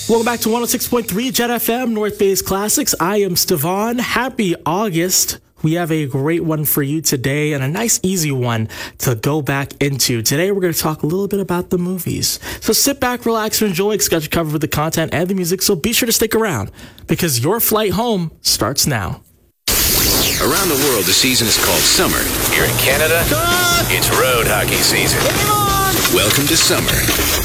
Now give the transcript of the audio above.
Welcome back to 106.3 Jet FM, North Bay's Classics. I am Stevon. Happy August. We have a great one for you today and a nice, easy one to go back into. Today, we're going to talk a little bit about the movies. So sit back, relax, and enjoy. It's got you covered with the content and the music, so be sure to stick around because your flight home starts now. Around the world, the season is called summer. Here in Canada, it's road hockey season. Welcome to summer.